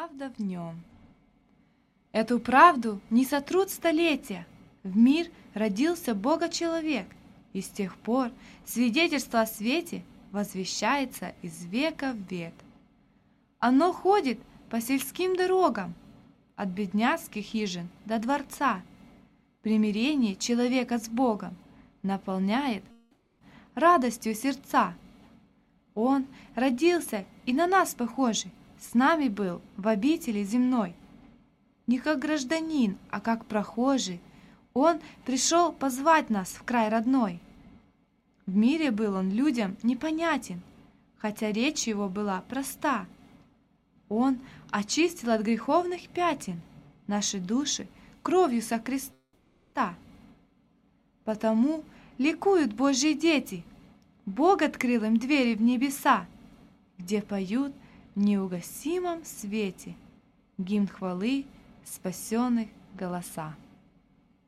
правда в нем. Эту правду не сотрут столетия. В мир родился Бога-человек, и с тех пор свидетельство о свете возвещается из века в век. Оно ходит по сельским дорогам, от бедняцких хижин до дворца. Примирение человека с Богом наполняет радостью сердца. Он родился и на нас похожий, с нами был в обители земной. Не как гражданин, а как прохожий, он пришел позвать нас в край родной. В мире был он людям непонятен, хотя речь его была проста. Он очистил от греховных пятен наши души кровью со креста. Потому ликуют Божьи дети, Бог открыл им двери в небеса, где поют в неугасимом свете гимн хвалы спасенных голоса.